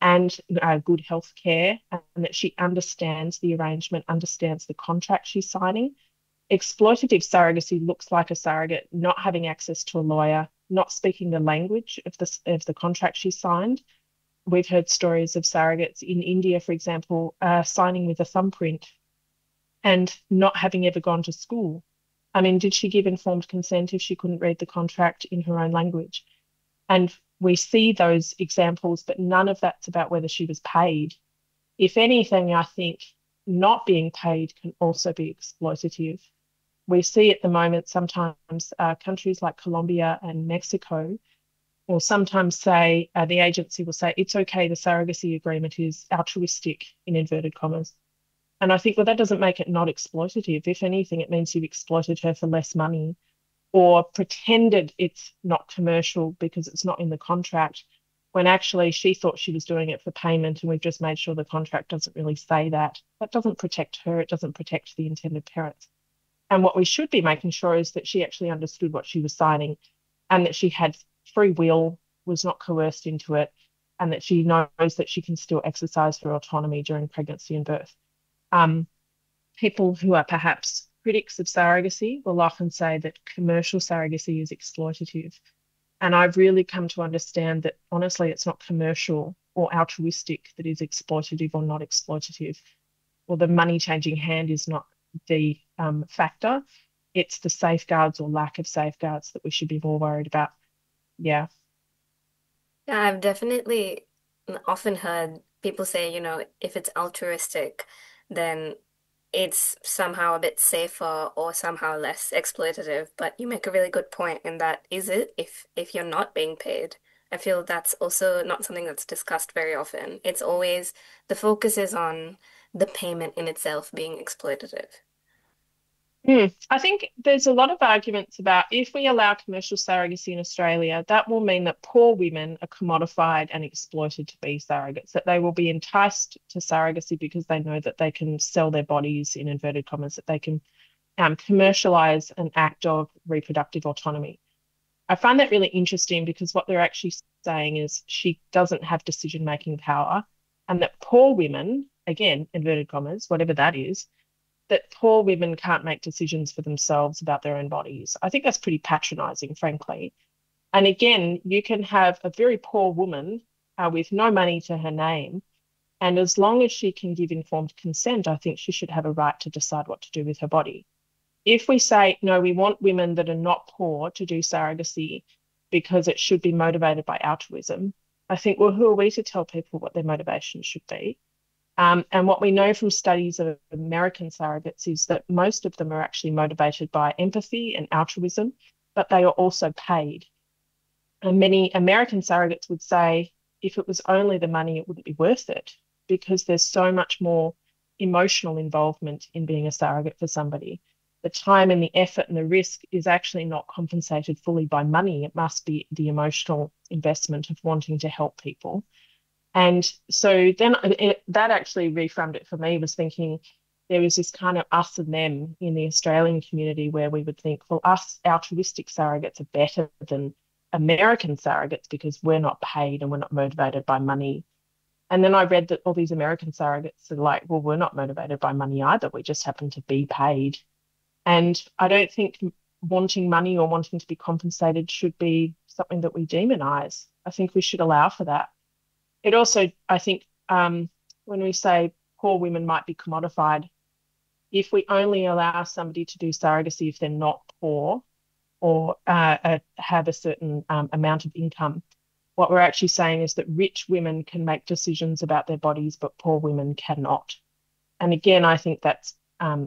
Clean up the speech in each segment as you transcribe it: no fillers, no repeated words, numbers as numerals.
and good health care, and that she understands the arrangement, understands the contract she's signing. Exploitative surrogacy looks like a surrogate not having access to a lawyer, not speaking the language of the contract she signed. We've heard stories of surrogates in India, for example, signing with a thumbprint and not having ever gone to school. I mean, did she give informed consent if she couldn't read the contract in her own language? And we see those examples, but none of that's about whether she was paid. If anything, I think not being paid can also be exploitative. We see at the moment sometimes countries like Colombia and Mexico will sometimes say, the agency will say, it's okay, the surrogacy agreement is altruistic, in inverted commas. And I think, well, that doesn't make it not exploitative. If anything, it means you've exploited her for less money or pretended it's not commercial because it's not in the contract, when actually she thought she was doing it for payment, and we've just made sure the contract doesn't really say that. That doesn't protect her. It doesn't protect the intended parents. And what we should be making sure is that she actually understood what she was signing and that she had free will, was not coerced into it, and that she knows that she can still exercise her autonomy during pregnancy and birth. Um, People who are perhaps critics of surrogacy will often say that commercial surrogacy is exploitative. And I've really come to understand that honestly, it's not commercial or altruistic that is exploitative or not exploitative, or the money changing hand is not the factor. It's the safeguards or lack of safeguards that we should be more worried about. Yeah. Yeah, I've definitely often heard people say, if it's altruistic, then it's somehow a bit safer or somehow less exploitative. But you make a really good point in that is it if you're not being paid? I feel that's also not something that's discussed very often. It's always the focus is on the payment in itself being exploitative. I think there's a lot of arguments about if we allow commercial surrogacy in Australia, that will mean that poor women are commodified and exploited to be surrogates, that they will be enticed to surrogacy because they know that they can sell their bodies, in inverted commas, that they can commercialize an act of reproductive autonomy. I find that really interesting because what they're actually saying is she doesn't have decision-making power, and that poor women, again, inverted commas, whatever that is, that poor women can't make decisions for themselves about their own bodies. I think that's pretty patronizing, frankly. And again, you can have a very poor woman with no money to her name. And as long as she can give informed consent, I think she should have a right to decide what to do with her body. If we say, no, we want women that are not poor to do surrogacy because it should be motivated by altruism, I think, well, who are we to tell people what their motivation should be? And what we know from studies of American surrogates is that most of them are actually motivated by empathy and altruism, but they are also paid. And many American surrogates would say if it was only the money, it wouldn't be worth it because there's so much more emotional involvement in being a surrogate for somebody. The time and the effort and the risk is actually not compensated fully by money. It must be the emotional investment of wanting to help people. And so then that actually reframed it for me, was thinking there was this kind of us and them in the Australian community where we would think, well, us altruistic surrogates are better than American surrogates because we're not paid and we're not motivated by money. And then I read that all these American surrogates are like, well, we're not motivated by money either. We just happen to be paid. And I don't think wanting money or wanting to be compensated should be something that we demonize. I think we should allow for that. It also, I think, when we say poor women might be commodified, if we only allow somebody to do surrogacy if they're not poor or have a certain amount of income, what we're actually saying is that rich women can make decisions about their bodies, but poor women cannot. And again, I think that's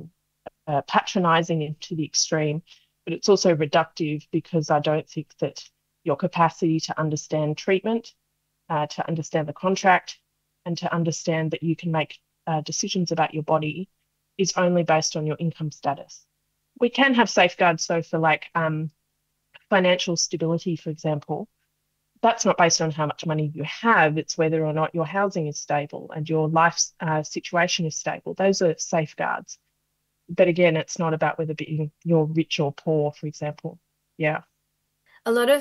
patronising to the extreme, but it's also reductive because I don't think that your capacity to understand treatment, to understand the contract, and to understand that you can make decisions about your body is only based on your income status. We can have safeguards, though, for like financial stability, for example. That's not based on how much money you have, it's whether or not your housing is stable and your life situation is stable. Those are safeguards. But again, it's not about whether you're rich or poor, for example. Yeah. A lot of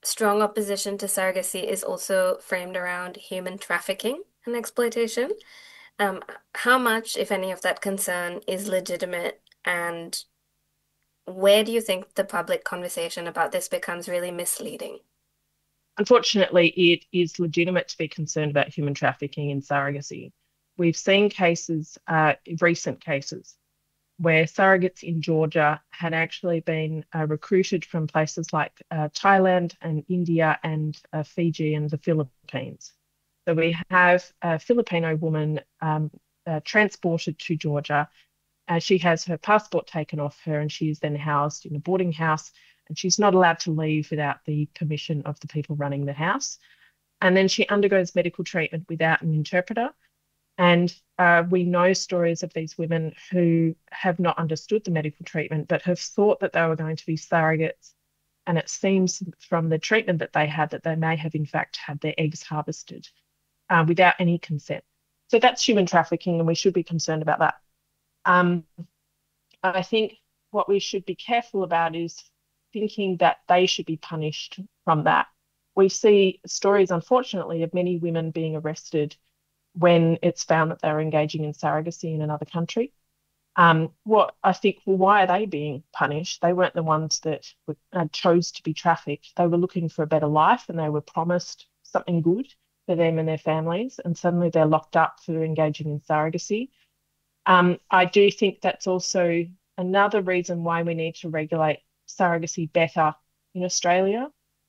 strong opposition to surrogacy is also framed around human trafficking and exploitation. Um, how much, if any, of that concern is legitimate, and where do you think the public conversation about this becomes really misleading? Unfortunately, it is legitimate to be concerned about human trafficking and surrogacy. We've seen cases, recent cases, where surrogates in Georgia had actually been recruited from places like Thailand and India and Fiji and the Philippines. So we have a Filipino woman transported to Georgia. She has her passport taken off her and she is then housed in a boarding house and she's not allowed to leave without the permission of the people running the house. And then she undergoes medical treatment without an interpreter. And we know stories of these women who have not understood the medical treatment, but have thought that they were going to be surrogates. And it seems from the treatment that they had that they may have, in fact, had their eggs harvested without any consent. So that's human trafficking, and we should be concerned about that. Um, I think what we should be careful about is thinking that they should be punished from that. We see stories, unfortunately, of many women being arrested when it's found that they're engaging in surrogacy in another country. What I think, well, why are they being punished? They weren't the ones that chose to be trafficked. They were looking for a better life and they were promised something good for them and their families, and suddenly they're locked up for engaging in surrogacy. I do think that's also another reason why we need to regulate surrogacy better in Australia,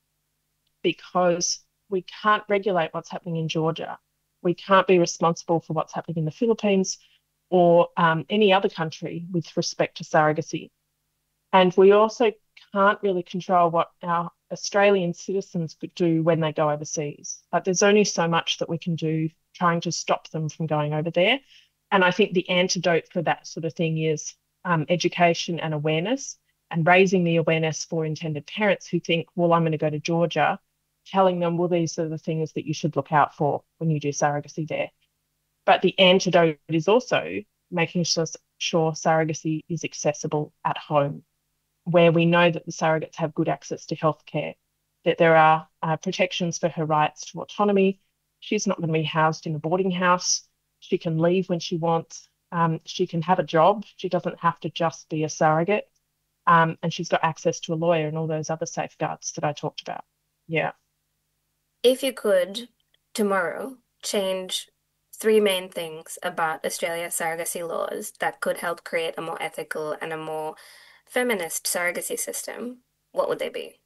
because we can't regulate what's happening in Georgia. We can't be responsible for what's happening in the Philippines or any other country with respect to surrogacy. And we also can't really control what our Australian citizens could do when they go overseas. Like there's only so much that we can do trying to stop them from going over there. And I think the antidote for that sort of thing is education and awareness, and raising the awareness for intended parents who think, well, I'm going to go to Georgia, telling them, well, these are the things that you should look out for when you do surrogacy there. But the antidote is also making sure surrogacy is accessible at home, where we know that the surrogates have good access to healthcare, that there are protections for her rights to autonomy. She's not going to be housed in a boarding house. She can leave when she wants. She can have a job. She doesn't have to just be a surrogate. And she's got access to a lawyer and all those other safeguards that I talked about. Yeah. If you could tomorrow change three main things about Australia's surrogacy laws that could help create a more ethical and a more feminist surrogacy system, what would they be?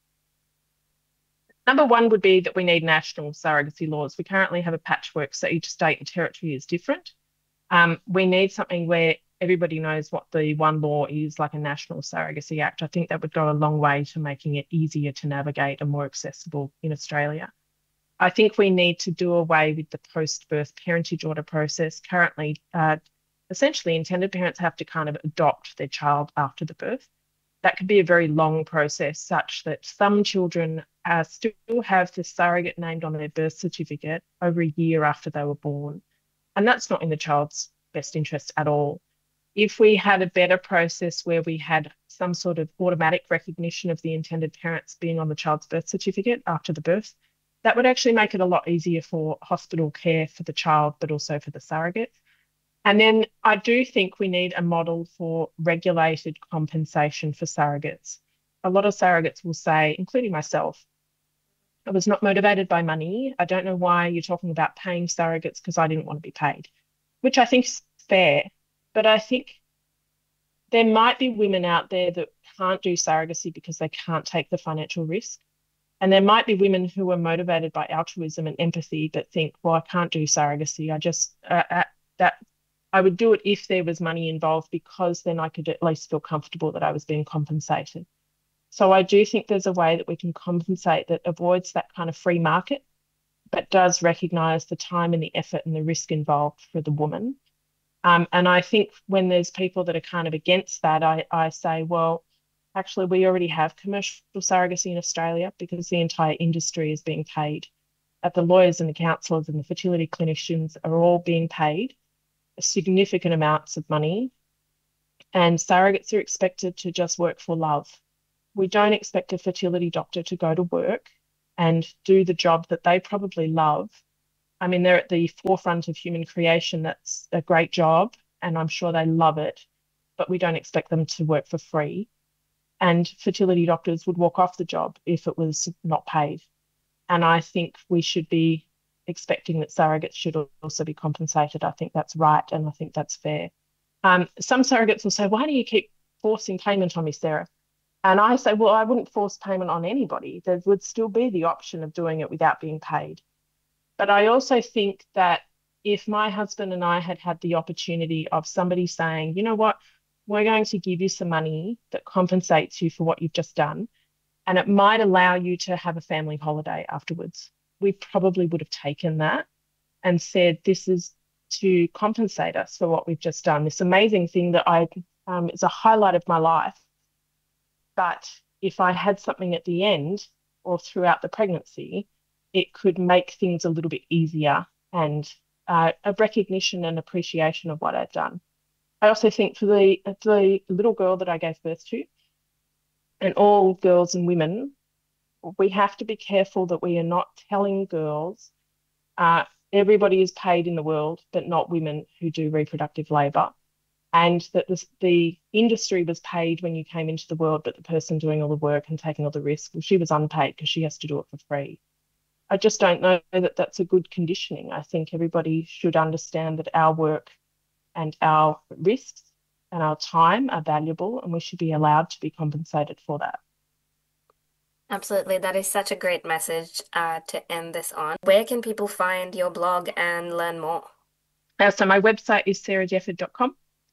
Number one would be that we need national surrogacy laws. We currently have a patchwork, so each state and territory is different. We need something where everybody knows what the one law is, like a National Surrogacy Act. I think that would go a long way to making it easier to navigate and more accessible in Australia. I think we need to do away with the post-birth parentage order process. Currently, essentially, intended parents have to kind of adopt their child after the birth. That could be a very long process, such that some children still have the surrogate named on their birth certificate over a year after they were born. And that's not in the child's best interest at all. If we had a better process where we had some sort of automatic recognition of the intended parents being on the child's birth certificate after the birth, that would actually make it a lot easier for hospital care for the child, but also for the surrogate. And then I do think we need a model for regulated compensation for surrogates. A lot of surrogates will say, including myself, I was not motivated by money. I don't know why you're talking about paying surrogates because I didn't want to be paid, which I think is fair. But I think there might be women out there that can't do surrogacy because they can't take the financial risk. And there might be women who are motivated by altruism and empathy but think, well, I can't do surrogacy. That I would do it if there was money involved because then I could at least feel comfortable that I was being compensated. So I do think there's a way that we can compensate that avoids that kind of free market, but does recognise the time and the effort and the risk involved for the woman. And I think when there's people that are kind of against that, I say, well, actually, we already have commercial surrogacy in Australia because the entire industry is being paid. The lawyers and the counsellors and the fertility clinicians are all being paid significant amounts of money, and surrogates are expected to just work for love. We don't expect a fertility doctor to go to work and do the job that they probably love. I mean, they're at the forefront of human creation. That's a great job, and I'm sure they love it, but we don't expect them to work for free. And fertility doctors would walk off the job if it was not paid. And I think we should be expecting that surrogates should also be compensated. I think that's right, and I think that's fair. Some surrogates will say, why do you keep forcing payment on me, Sarah? And I say, well, I wouldn't force payment on anybody. There would still be the option of doing it without being paid. But I also think that if my husband and I had had the opportunity of somebody saying, you know what, we're going to give you some money that compensates you for what you've just done, and it might allow you to have a family holiday afterwards, we probably would have taken that and said, this is to compensate us for what we've just done. This amazing thing that is a highlight of my life. But if I had something at the end or throughout the pregnancy, it could make things a little bit easier and a recognition and appreciation of what I've done. I also think for the little girl that I gave birth to, and all girls and women, we have to be careful that we are not telling girls everybody is paid in the world, but not women who do reproductive labour, and that the industry was paid when you came into the world, but the person doing all the work and taking all the risk, well, she was unpaid because she has to do it for free. I just don't know that that's a good conditioning. I think everybody should understand that our work and our risks and our time are valuable, and we should be allowed to be compensated for that. Absolutely. That is such a great message to end this on. Where can people find your blog and learn more? So my website is sarahjefford.com.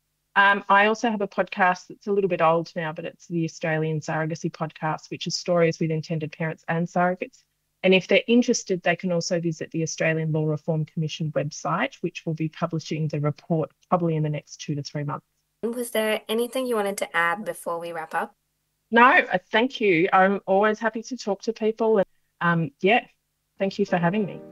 I also have a podcast that's a little bit old now, but it's the Australian Surrogacy Podcast, which is stories with intended parents and surrogates. And if they're interested, they can also visit the Australian Law Reform Commission website, which will be publishing the report probably in the next 2 to 3 months. Was there anything you wanted to add before we wrap up? No, thank you. I'm always happy to talk to people. And thank you for having me.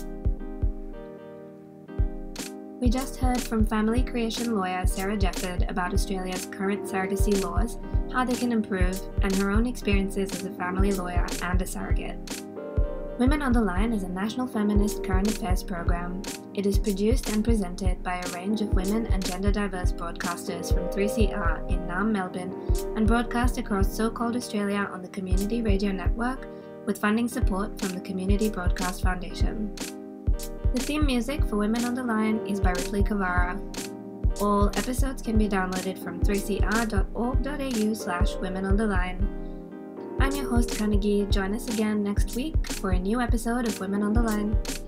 We just heard from family creation lawyer Sarah Jefford about Australia's current surrogacy laws, how they can improve, and her own experiences as a family lawyer and a surrogate. Women on the Line is a national feminist current affairs program. It is produced and presented by a range of women and gender diverse broadcasters from 3CR in Naarm, Melbourne, and broadcast across so-called Australia on the Community Radio Network with funding support from the Community Broadcast Foundation. The theme music for Women on the Line is by Ripley Kavara. All episodes can be downloaded from 3cr.org.au/womenontheline. I'm your host, Carnegie. Join us again next week for a new episode of Women on the Line.